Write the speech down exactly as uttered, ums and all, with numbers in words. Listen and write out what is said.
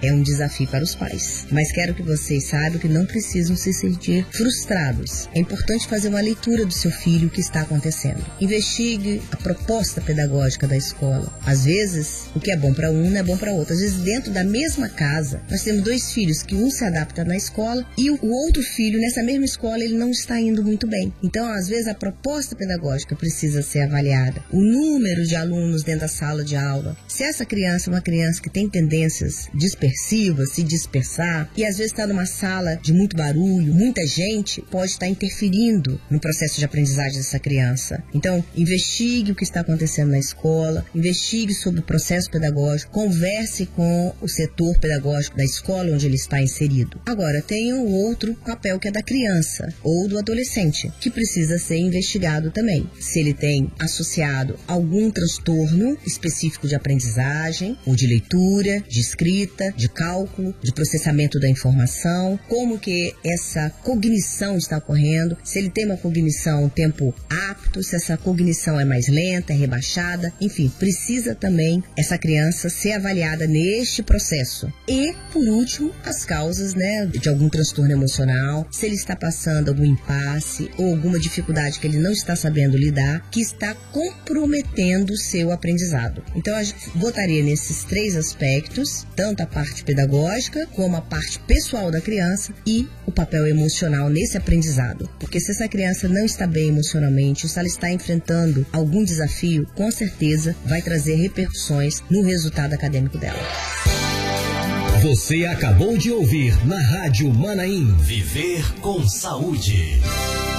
é um desafio para os pais. Mas quero que vocês saibam que não precisam se sentir frustrados. É importante fazer uma leitura do seu filho, o que está acontecendo. Investigue a proposta pedagógica da escola. Às vezes, o que é bom para um não é bom para outro. Às vezes, dentro da mesma casa, nós temos dois filhos que um se adapta na escola e o outro filho, nessa mesma escola, ele não está indo muito bem. Então, às vezes, a proposta pedagógica precisa ser avaliada. O número de alunos dentro da sala de aula. Se essa criança é uma criança que tem tendências dispersivas, se dispersar, e às vezes está numa sala de muito barulho, muita gente, pode estar interferindo no processo de aprendizagem dessa criança. Então, investigue o que está acontecendo na escola, investigue sobre o processo pedagógico, converse com o setor pedagógico da escola onde ele está inserido. Agora, tem o outro papel que é da criança ou do adolescente, que precisa ser investigado também. Se ele tem associado algum transtorno específico de aprendizagem, ou de leitura, de escrita, de cálculo, de processamento da informação, como que essa cognição está ocorrendo, se ele tem uma cognição um tempo apto, se essa cognição é mais lenta, é rebaixada, enfim, precisa também essa criança ser avaliada neste processo. E, por último, as causas, né, de algum transtorno emocional, se ele está passando algum impasse ou alguma dificuldade que ele não está sabendo lidar, que está comprometendo o seu aprendizado. Então, a gente votaria nesses três aspectos, tanto a parte pedagógica, como a parte pessoal da criança e o papel emocional nesse aprendizado. Porque se essa criança não está bem emocionalmente, se ela está enfrentando algum desafio, com certeza vai trazer repercussões no resultado acadêmico dela. Você acabou de ouvir na Rádio Manaim. Viver com Saúde.